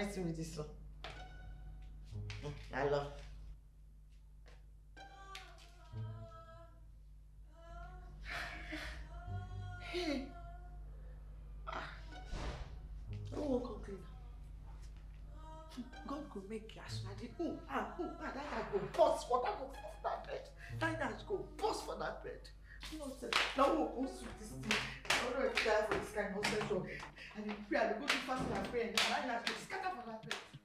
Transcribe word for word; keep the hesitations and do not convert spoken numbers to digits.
fighting with this one. Mm, I love. Hey. Ah. I won't complain. God could make gas. Ooh, ah, ooh, ah, that guy go bust for that, go for that bed. That guy go bust for that bed. Nonsense. Now we'll go through this thing. I don't know if you die for this kind of nonsense. And you pray, and you go to fast and pray, and that guy go scatter for that bed.